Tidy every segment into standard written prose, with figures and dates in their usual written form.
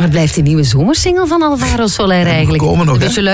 Waar blijft die nieuwe zomersingle van Alvaro Soler eigenlijk? Komen nog, een beetje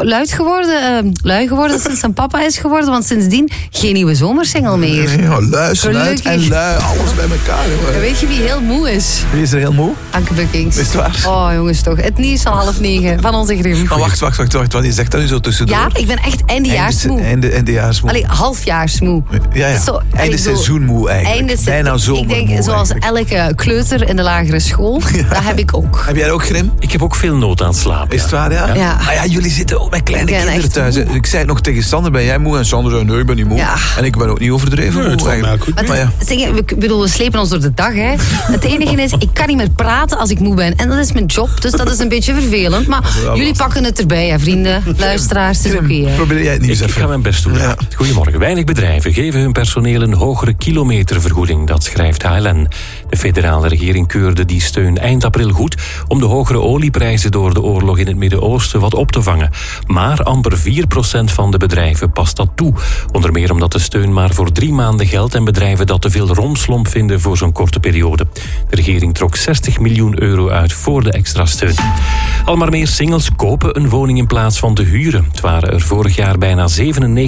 lui geworden sinds zijn papa is geworden. Want sindsdien geen nieuwe zomersingle meer. Nee, ja, luid en lui. Alles bij elkaar. Jongen. Weet je wie heel moe is? Wie is er heel moe? Anke Buckings. Is het waar? Oh jongens toch. Het nieuws van 8:30 van onze Grim. Maar wacht. Wat je zegt dat nu zo tussendoor? Ja, ik ben echt eindejaarsmoe. Eindejaarsmoe. Allee, halfjaarsmoe. Ja. Einde seizoenmoe eigenlijk. Bijna zomermoe. Ik denk, zoals elke kleuter in de lagere school, dat heb ik ook. Heb jij ook, Grim? Ik heb ook veel nood aan slaap. Is het waar, ja? Ja. Ah ja, jullie zitten ook met kleine kinderen thuis. Moe. Ik zei het nog tegen Sander, ben jij moe? En Sander zei, nee, ik ben niet moe. Ja. En ik ben ook niet overdreven moe. Het valt mij ook goed. Maar ja. We slepen ons door de dag. Hè. Het enige is, ik kan niet meer praten als ik moe ben. En dat is mijn job, dus dat is een beetje vervelend. Maar jullie pakken het erbij, hè, vrienden. Luisteraars, het is oké. Hè. Probeer jij het nieuws Ik even. ga mijn best doen. Ja. Goedemorgen. Weinig bedrijven geven hun personeel een hogere kilometervergoeding. Dat schrijft HLN. De federale regering keurde die steun eind april goed om de hogere olieprijzen door de oorlog in het Midden-Oosten wat op te vangen. Maar amper 4% van de bedrijven past dat toe. Onder meer omdat de steun maar voor 3 maanden geldt en bedrijven dat te veel romslomp vinden voor zo'n korte periode. De regering trok 60 miljoen euro uit voor de extra steun. Al maar meer singles kopen een woning in plaats van te huren. Het waren er vorig jaar bijna 97.000.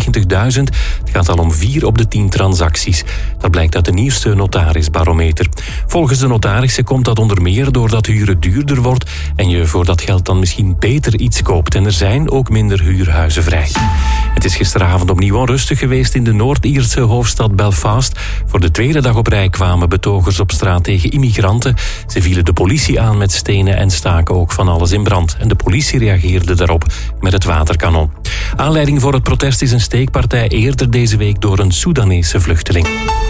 Het gaat al om 4 op de 10 transacties. Dat blijkt uit de nieuwste notarisbarometer. Volgens de notarissen komt dat onder meer doordat huren duurder wordt en je voor dat geld dan misschien beter iets koopt. En er zijn ook minder huurhuizen vrij. Het is gisteravond opnieuw onrustig geweest in de Noord-Ierse hoofdstad Belfast. Voor de tweede dag op rij kwamen betogers op straat tegen immigranten. Ze vielen de politie aan met stenen en staken ook van alles in brand. En de politie reageerde daarop met het waterkanon. Aanleiding voor het protest is een steekpartij eerder deze week door een Soedanese vluchteling.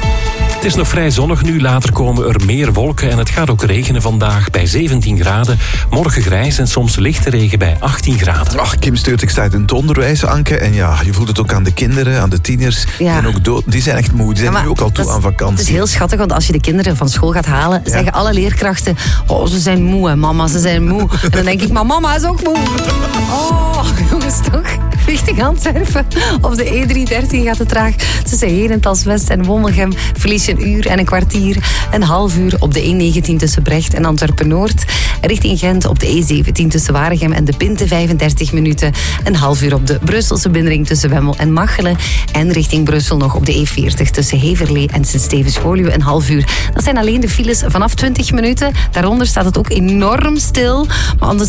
Het is nog vrij zonnig nu, later komen er meer wolken en het gaat ook regenen vandaag bij 17 graden. Morgen grijs en soms lichte regen bij 18 graden. Ach, Kim Steurt, ik sta in het onderwijs, Anke. En ja, je voelt het ook aan de kinderen, aan de tieners. Ja. Die zijn ook dood. Die zijn echt moe. Die zijn nu ook al toe aan vakantie. Het is heel schattig, want als je de kinderen van school gaat halen, zeggen alle leerkrachten, oh, ze zijn moe, hè, mama, ze zijn moe. En dan denk ik, maar mama is ook moe. Oh, jongens, toch? Richting Antwerpen. Op de E313 gaat het traag. Tussen Herentals West en Wommelgem verlies je een uur en een kwartier. Een half uur op de E19 tussen Brecht en Antwerpen-Noord. Richting Gent op de E17 tussen Waregem en De Pinte 35 minuten. Een half uur op de Brusselse binnenring tussen Wemmel en Machelen. En richting Brussel nog op de E40 tussen Heverlee en Sint-Stevens-Woluwe. Een half uur. Dat zijn alleen de files vanaf 20 minuten. Daaronder staat het ook enorm stil. Maar anders